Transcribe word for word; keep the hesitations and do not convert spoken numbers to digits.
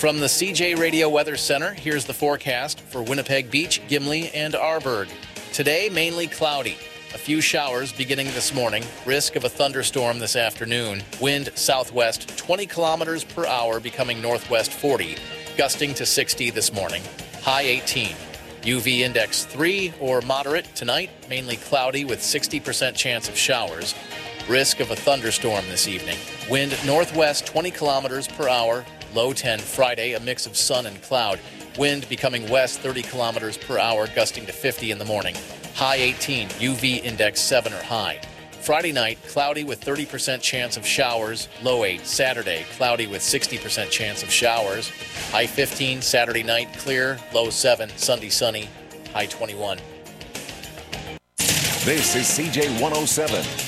From the C J Radio Weather Center, here's the forecast for Winnipeg Beach, Gimli, and Arborg. Today, mainly cloudy. A few showers beginning this morning. Risk of a thunderstorm this afternoon. Wind southwest twenty kilometers per hour, becoming northwest forty. Gusting to sixty this morning. High eighteen. U V index three or moderate tonight. Mainly cloudy with sixty percent chance of showers. Risk of a thunderstorm this evening. Wind northwest twenty kilometers per hour. Low ten Friday, a mix of sun and cloud. Wind becoming west thirty kilometers per hour, gusting to fifty in the morning. High eighteen, U V index seven or high. Friday night, cloudy with thirty percent chance of showers. Low eight. Saturday, cloudy with sixty percent chance of showers. High fifteen. Saturday night, clear. Low seven. Sunday, sunny. High twenty-one. This is C J one oh seven.